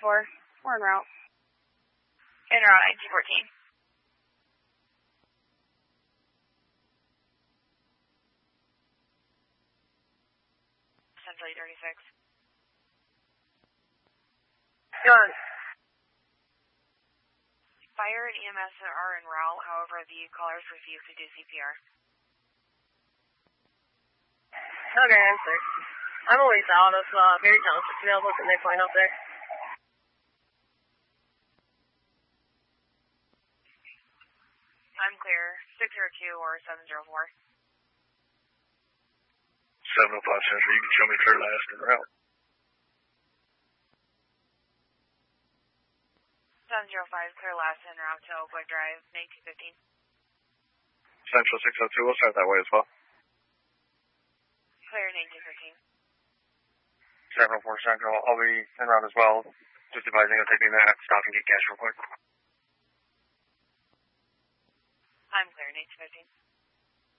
4. We're en route. En route, 1914. Central 836. Done. Fire and EMS are en route, however, the callers refuse to do CPR. Okay, I'm sick. I'm a ways out of Berry Township to be able to look at Nick Line up there. I'm clear. 602 or 704. 705 Central, you can show me clear last en route. 705, clear last en route to Oakwood Drive, 1915. Central 602, we'll start that way as well. Clear 1915. 704 Central, I'll be en route as well. Just advising I'm taking that stop and get gas real quick. I'm clear 1915.